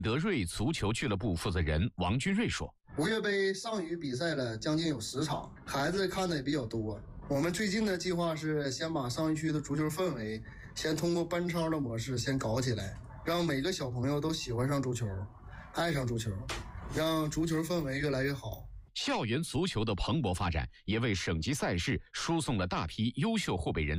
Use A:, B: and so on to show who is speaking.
A: 德瑞足球俱乐部负责人王军瑞说
B: ，5月杯上虞比赛了将近有10场，孩子看的也比较多。我们最近的计划是先把上虞区的足球氛围先通过班超的模式先搞起来，让每个小朋友都喜欢上足球，爱上足球，让足球氛围越来越好。
A: 校园足球的蓬勃发展也为省级赛事输送了大批优秀后备人才。